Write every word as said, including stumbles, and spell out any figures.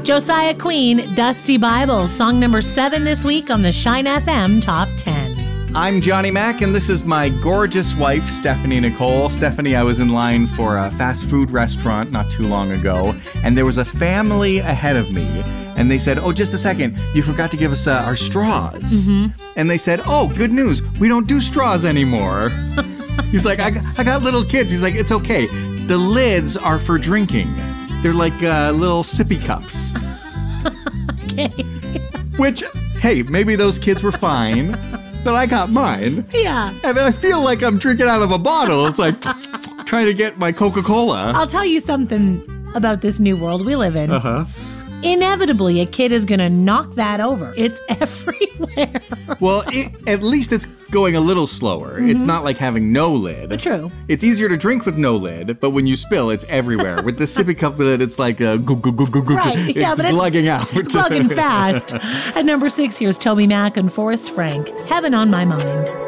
Josiah Queen, Dusty Bible, song number seven this week on the Shine F M Top ten. I'm Johnny Mac, and this is my gorgeous wife, Stephanie Nicole. Stephanie, I was in line for a fast food restaurant not too long ago, and there was a family ahead of me, and they said, oh, just a second, you forgot to give us uh, our straws. Mm-hmm. And they said, oh, good news, we don't do straws anymore. He's like, I, I got little kids. He's like, it's okay. The lids are for drinking. They're like uh, little sippy cups. Okay. Which, hey, maybe those kids were fine, but I got mine. Yeah. And I feel like I'm drinking out of a bottle. It's like trying to get my Coca-Cola. I'll tell you something about this new world we live in. Uh-huh. Inevitably, a kid is going to knock that over. It's everywhere. Well, it, at least it's going a little slower. Mm-hmm. It's not like having no lid. But true. It's easier to drink with no lid, but when you spill, it's everywhere. With the sippy cup lid, it's like a go, go, go, go, go. Right. It's yeah, but glugging it's, out. It's glugging fast. At number six, here's Toby Mac and Forrest Frank. Heaven on My Mind.